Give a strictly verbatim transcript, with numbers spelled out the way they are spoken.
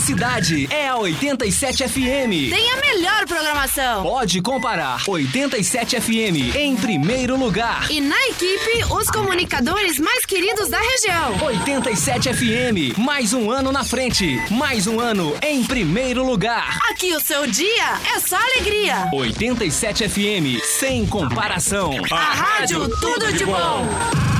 cidade é a oitenta e sete F M. Tem a melhor programação. Pode comparar. oitenta e sete F M em primeiro lugar. E na equipe, os comunicadores mais queridos da região. oitenta e sete F M, mais um ano na frente. Mais um ano em primeiro lugar. Aqui o seu dia é só alegria. oitenta e sete F M, sem comparação. A rádio tudo de bom.